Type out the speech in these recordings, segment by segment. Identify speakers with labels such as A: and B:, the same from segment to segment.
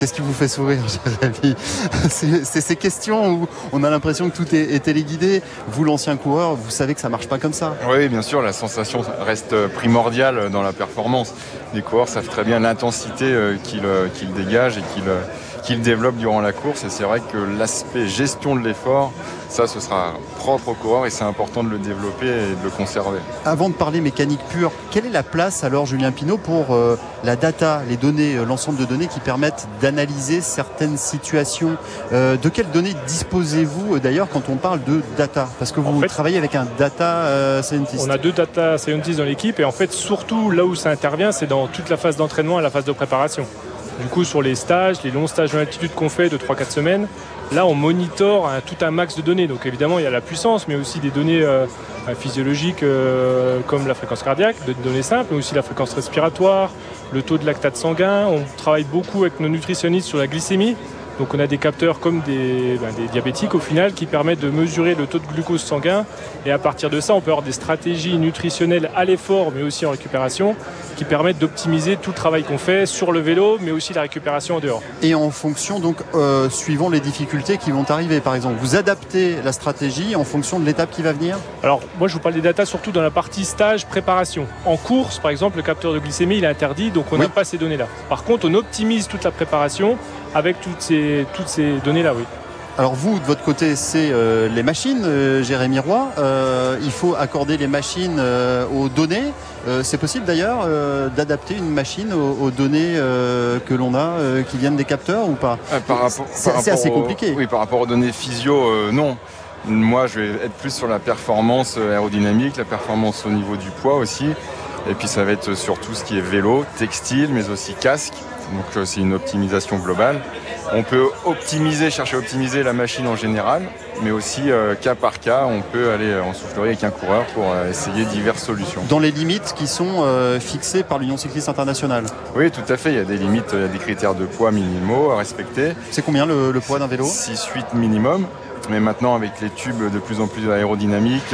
A: Qu'est-ce qui vous fait sourire, Jérémy? C'est ces questions où on a l'impression que tout est téléguidé. Vous, l'ancien coureur, vous savez que ça marche pas comme ça.
B: Oui, bien sûr, la sensation reste primordiale dans la performance. Les coureurs savent très bien l'intensité qu'ils dégagent et qu'ils développent durant la course. Et c'est vrai que l'aspect gestion de l'effort, ça, ce sera propre au coureur et c'est important de le développer et de le conserver.
A: Avant de parler mécanique pure, quelle est la place alors, Julien Pineau, pour la data, les données, l'ensemble de données qui permettent d'analyser certaines situations? De quelles données disposez-vous d'ailleurs quand on parle de data? Parce que vous travaillez avec un data scientist.
C: On a 2 data scientists dans l'équipe et en fait surtout là où ça intervient, c'est dans toute la phase d'entraînement et la phase de préparation. Du coup, sur les stages, les longs stages d'altitude qu'on fait de 3-4 semaines, là on monitore tout un max de données. Donc évidemment il y a la puissance, mais aussi des données physiologiques comme la fréquence cardiaque, des données simples, mais aussi la fréquence respiratoire, le taux de lactate sanguin. On travaille beaucoup avec nos nutritionnistes sur la glycémie. Donc on a des capteurs comme des diabétiques au final qui permettent de mesurer le taux de glucose sanguin et à partir de ça on peut avoir des stratégies nutritionnelles à l'effort mais aussi en récupération qui permettent d'optimiser tout le travail qu'on fait sur le vélo mais aussi la récupération en dehors.
A: Et en fonction donc suivant les difficultés qui vont arriver par exemple, vous adaptez la stratégie en fonction de l'étape qui va venir?
C: Alors moi je vous parle des datas surtout dans la partie stage préparation. En course par exemple le capteur de glycémie il est interdit donc on n'a pas ces données là. Par contre on optimise toute la préparation avec toutes ces données-là, oui.
A: Alors vous, de votre côté, c'est les machines, Jérémy Roy. Il faut accorder les machines aux données. C'est possible d'ailleurs d'adapter une machine aux données que l'on a, qui viennent des capteurs ou pas? C'est assez compliqué.
B: Oui, par rapport aux données physio, non. Moi, je vais être plus sur la performance aérodynamique, la performance au niveau du poids aussi. Et puis ça va être sur tout ce qui est vélo, textile, mais aussi casque. Donc c'est une optimisation globale. On peut chercher à optimiser la machine en général, mais aussi cas par cas, on peut aller en soufflerie avec un coureur pour essayer diverses solutions.
A: Dans les limites qui sont fixées par l'Union cycliste internationale?
B: Oui, tout à fait. Il y a des limites, il y a des critères de poids minimaux à respecter.
A: C'est combien le poids d'un vélo?
B: 6-8 minimum. Mais maintenant, avec les tubes de plus en plus aérodynamiques,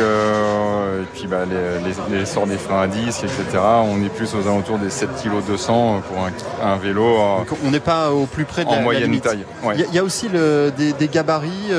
B: et puis l'essor des freins à disque, etc., on est plus aux alentours des 7,2 kg pour un vélo.
A: Donc on n'est pas au plus près de la
B: moyenne
A: limite.
B: Taille. Ouais.
A: Il y a aussi des gabarits,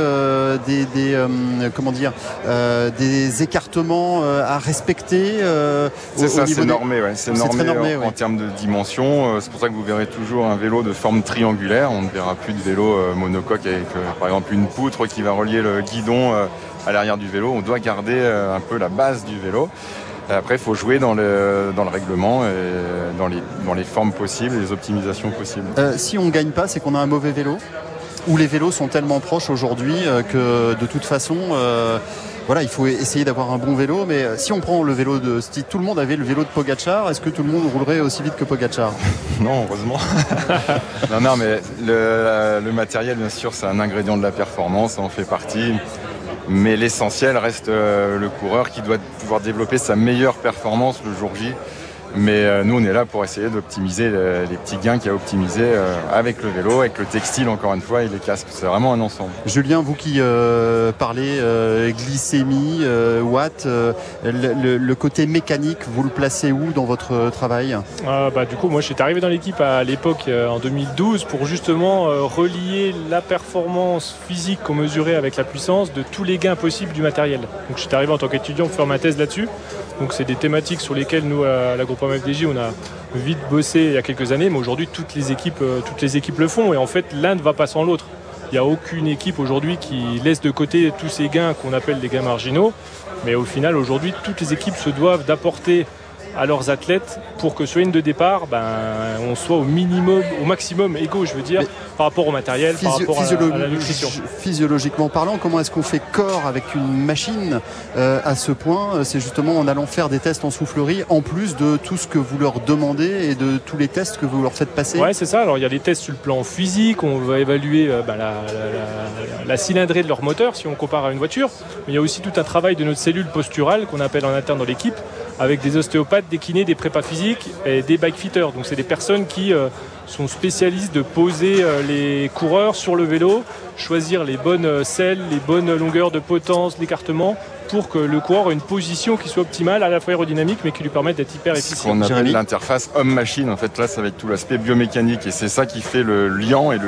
A: des écartements à respecter.
B: C'est ça, c'est normé. Ouais.
A: C'est très normé
B: en termes de dimension. C'est pour ça que vous verrez toujours un vélo de forme triangulaire. On ne verra plus de vélo monocoque avec, par exemple, une poutre qui va relier le guidon à l'arrière du vélo. On doit garder un peu la base du vélo. Et après, il faut jouer dans le règlement et dans les formes possibles et les optimisations possibles.
A: Si on ne gagne pas, c'est qu'on a un mauvais vélo? Ou les vélos sont tellement proches aujourd'hui que de toute façon, il faut essayer d'avoir un bon vélo. Mais si on prend le vélo si tout le monde avait le vélo de Pogacar, est-ce que tout le monde roulerait aussi vite que Pogacar?
B: Non, heureusement. non, mais le matériel, bien sûr, c'est un ingrédient de la performance, ça en fait partie. Mais l'essentiel reste le coureur qui doit pouvoir développer sa meilleure performance le jour J. Mais nous, on est là pour essayer d'optimiser les petits gains qu'il y a à optimiser avec le vélo, avec le textile, encore une fois, et les casques. C'est vraiment un ensemble.
A: Julien, vous qui parlez glycémie, watts, le côté mécanique, vous le placez où dans votre travail?
C: Du coup, moi, j'étais arrivé dans l'équipe à l'époque, en 2012, pour justement relier la performance physique qu'on mesurait avec la puissance de tous les gains possibles du matériel. Donc, j'étais arrivé en tant qu'étudiant pour faire ma thèse là-dessus. Donc c'est des thématiques sur lesquelles nous, à la Groupama FDJ, on a vite bossé il y a quelques années, mais aujourd'hui toutes les équipes le font et en fait l'un ne va pas sans l'autre. Il n'y a aucune équipe aujourd'hui qui laisse de côté tous ces gains qu'on appelle des gains marginaux, mais au final aujourd'hui toutes les équipes se doivent d'apporter à leurs athlètes pour que sur une de départ, on soit au maximum égaux, je veux dire, par rapport au matériel, par rapport à la nutrition.
A: Physiologiquement parlant, comment est-ce qu'on fait corps avec une machine à ce point? C'est justement en allant faire des tests en soufflerie, en plus de tout ce que vous leur demandez et de tous les tests que vous leur faites passer?
C: Ouais, c'est ça. Alors il y a des tests sur le plan physique, on va évaluer la cylindrée de leur moteur si on compare à une voiture. Mais il y a aussi tout un travail de notre cellule posturale qu'on appelle en interne dans l'équipe, avec des ostéopathes, des kinés, des prépas physiques et des bikefitters. Donc c'est des personnes qui sont spécialistes de poser les coureurs sur le vélo, choisir les bonnes selles, les bonnes longueurs de potence, l'écartement pour que le coureur ait une position qui soit optimale, à la fois aérodynamique, mais qui lui permette d'être hyper
B: Ce
C: efficient.
B: qu'on appelle
A: Jérémy
B: l'interface homme-machine. En fait, là, ça va être tout l'aspect biomécanique et c'est ça qui fait le liant et le